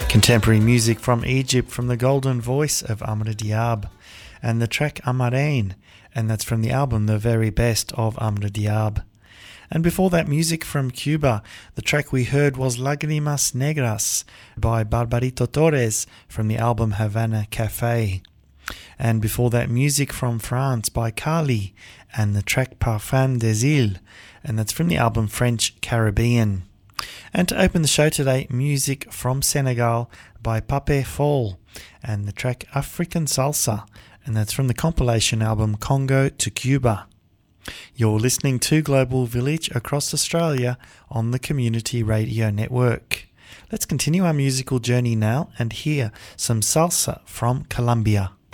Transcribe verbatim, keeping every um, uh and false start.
Contemporary music from Egypt from the golden voice of Amr Diab and the track Amarain, and that's from the album The Very Best of Amr Diab. And before that, music from Cuba. The track we heard was Lágrimas Negras by Barbarito Torres from the album Havana Cafe. And before that, music from France by Kali and the track Parfum des Îles, and that's from the album French Caribbean. And to open the show today, music from Senegal by Pape Fall and the track African Salsa, and that's from the compilation album Congo to Cuba. You're listening to Global Village across Australia on the Community Radio Network. Let's continue our musical journey now and hear some salsa from Colombia.